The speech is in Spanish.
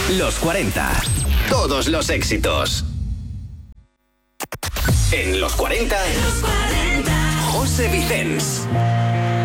Los 40. Todos los éxitos. En los 40, José Vicens.